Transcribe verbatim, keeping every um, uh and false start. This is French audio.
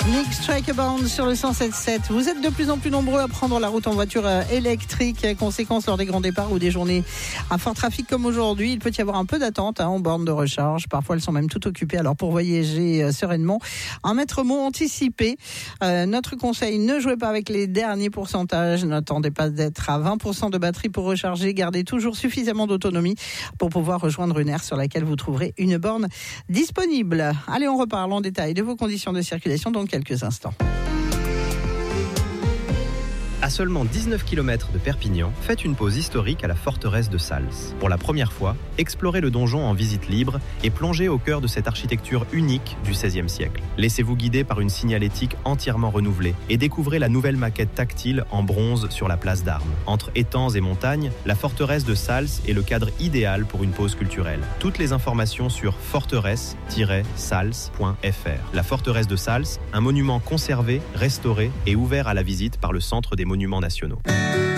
Nick Strikeabound sur le cent sept sept. Vous êtes de plus en plus nombreux à prendre la route en voiture électrique. Conséquence, lors des grands départs ou des journées à fort trafic comme aujourd'hui, il peut y avoir un peu d'attente hein, en borne de recharge. Parfois, elles sont même toutes occupées. Alors, pour voyager euh, sereinement, un maître mot anticipé. Euh, notre conseil, ne jouez pas avec les derniers pourcentages. N'attendez pas d'être à vingt pour cent de batterie pour recharger. Gardez toujours suffisamment d'autonomie pour pouvoir rejoindre une aire sur laquelle vous trouverez une borne disponible. Allez, on reparle en détail de vos conditions de circulation dans quelques instants. À seulement dix-neuf kilomètres de Perpignan, faites une pause historique à la forteresse de Sals. Pour la première fois, explorez le donjon en visite libre et plongez au cœur de cette architecture unique du seizième siècle. Laissez-vous guider par une signalétique entièrement renouvelée et découvrez la nouvelle maquette tactile en bronze sur la place d'Armes. Entre étangs et montagnes, la forteresse de Sals est le cadre idéal pour une pause culturelle. Toutes les informations sur forteresse tiret sals point f r. La forteresse de Sals, un monument conservé, restauré et ouvert à la visite par le Centre des monuments nationaux.